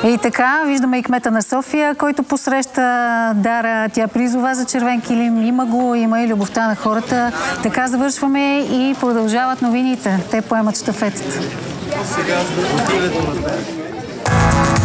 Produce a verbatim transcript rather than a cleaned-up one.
И така, виждаме и кмета на София, който посреща Дара. Тя призова за червен килим. Има го, има и любовта на хората. Така завършваме и продължават новините. Те поемат щафетата.